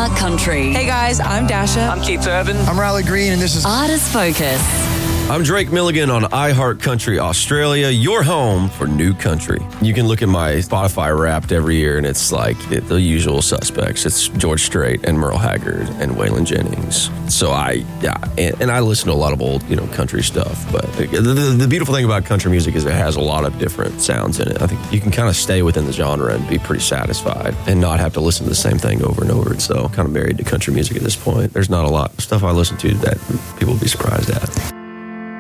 iHeart Country. Hey guys, I'm Dasha. I'm Keith Urban. I'm Riley Green, and this is Artist Focus. I'm Drake Milligan on iHeart Country Australia, your home for new country. You can look at my Spotify Wrapped every year, and it's like the usual suspects. It's George Strait and Merle Haggard and Waylon Jennings. So I listen to a lot of old, country stuff. But the beautiful thing about country music is it has a lot of different sounds in it. I think you can kind of stay within the genre and be pretty satisfied and not have to listen to the same thing over and over. So I'm kind of married to country music at this point. There's not a lot of stuff I listen to that people will be surprised at.